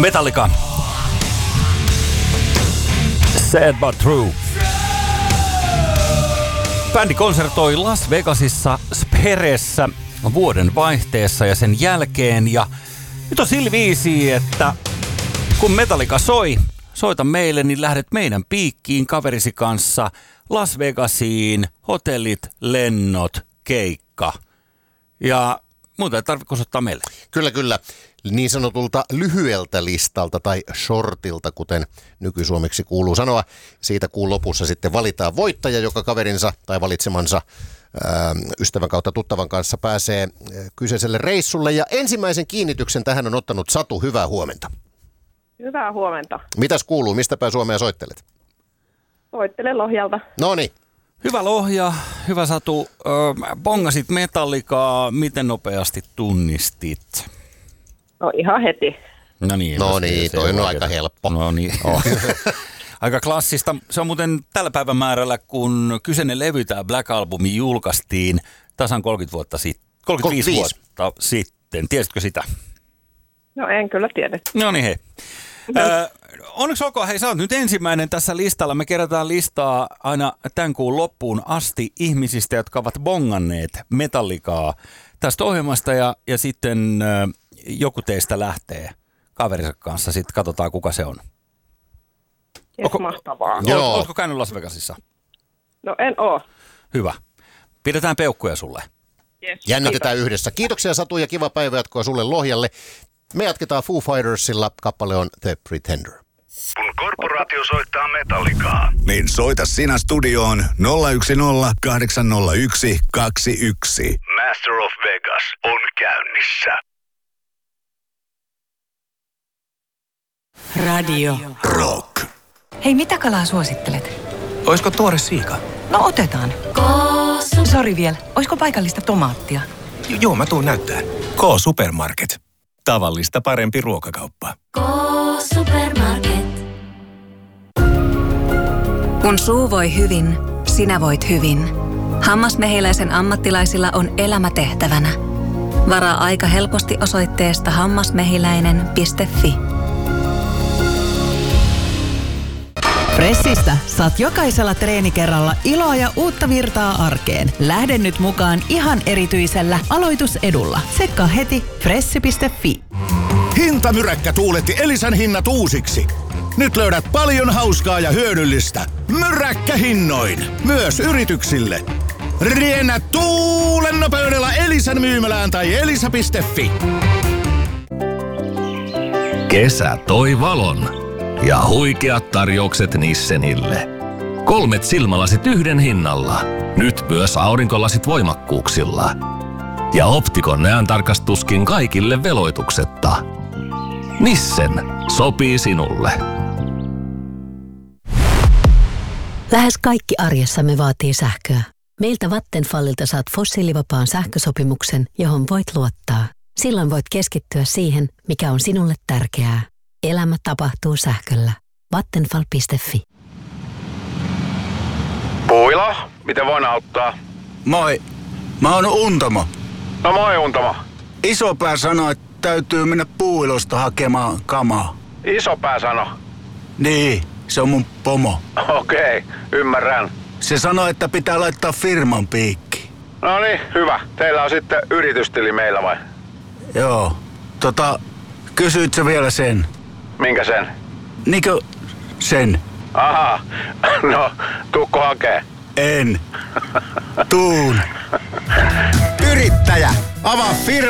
Metallica. Sad but true. Bändi konsertoi Las Vegasissa Speressä vuoden vaihteessa ja sen jälkeen. Ja nyt on sillä viisi, että kun Metallica soita meille, niin lähdet meidän piikkiin kaverisi kanssa Las Vegasiin, hotellit, lennot, keikka. Ja muuta ei tarvitse osoittaa meille. Kyllä. Niin sanotulta lyhyeltä listalta tai shortilta, kuten nykysuomeksi kuuluu sanoa. Siitä kuun lopussa sitten valitaan voittaja, joka kaverinsa tai valitsemansa ystävän kautta tuttavan kanssa pääsee kyseiselle reissulle. Ja ensimmäisen kiinnityksen tähän on ottanut Satu. Hyvää huomenta. Hyvää huomenta. Mitäs kuuluu? Mistä päin Suomea soittelet? Soittelen Lohjalta. Noniin. Hyvä Lohja, hyvä Satu. Bongasit Metallicaa, miten nopeasti tunnistit? No ihan heti. No niin, toi on aika helppo. No niin. Aika klassista. Se on muuten tällä päivän määrällä, kun kyseinen levy, tämä Black Albumi, julkaistiin tasan 35 vuotta sitten. Tiesitkö sitä? No en kyllä tiedä. No niin, hei. Onneksi olkoon, hei, sä oot nyt ensimmäinen tässä listalla. Me kerätään listaa aina tämän kuun loppuun asti ihmisistä, jotka ovat bonganneet Metallicaa tästä ohjelmasta ja sitten joku teistä lähtee kaverinsa kanssa. Sitten katsotaan, kuka se on. Mahtavaa. Oletko käynyt Las Vegasissa? No en oo. Hyvä. Pidetään peukkuja sulle. Yes, jännitetään yhdessä. Kiitoksia Satu ja kiva päivä jatkoa sulle Lohjalle. Me jatketaan Foo Fightersilla. Kappale on The Pretender. Kun korporaatio soittaa Metallicaa, niin soita sinä studioon 010 801 21. Master of Vegas on käynnissä. Radio Rock. Hei, mitä kalaa suosittelet? Oisko tuore siika? No otetaan. Sori vielä. Oisko paikallista tomaattia? Joo, mä tuun näyttää. K-Supermarket. Tavallista parempi ruokakauppa. K-Supermarket. Kun suu voi hyvin, sinä voit hyvin. Hammasmehiläisen ammattilaisilla on elämä tehtävänä. Varaa aika helposti osoitteesta hammasmehiläinen.fi. Fressistä saat jokaisella treenikerralla iloa ja uutta virtaa arkeen. Lähde nyt mukaan ihan erityisellä aloitusedulla. Tsekkaa heti fressi.fi. Hintamyräkkä tuuletti Elisan hinnat uusiksi. Nyt löydät paljon hauskaa ja hyödyllistä. Myräkkähinnoin. Myös yrityksille. Riennä tuulen nopeudella Elisan myymälään tai elisa.fi. Kesä toi valon. Ja huikeat tarjoukset Nissenille. 3 silmälasit yhden hinnalla. Nyt myös aurinkolasit voimakkuuksilla. Ja Optikon näöntarkastuskin kaikille veloituksetta. Nissen sopii sinulle. Lähes kaikki arjessamme vaatii sähköä. Meiltä Vattenfallilta saat fossiilivapaan sähkösopimuksen, johon voit luottaa. Silloin voit keskittyä siihen, mikä on sinulle tärkeää. Elämä tapahtuu sähköllä. Vattenfall.fi. Puilo, miten voin auttaa? Moi, mä oon Untamo. No moi Untamo. Isopää sanoi, että täytyy mennä Puuilosta hakemaan kamaa. Isopää sano? Niin, se on mun pomo. Okei, ymmärrän. Se sanoi, että pitää laittaa firman piikki. No niin, hyvä. Teillä on sitten yritystili meillä vai? Joo, kysyit sä vielä sen? Minkä sen? Niinkö sen? Aha, no tuukko hakee? En. Tuun. Yrittäjä, avaa firma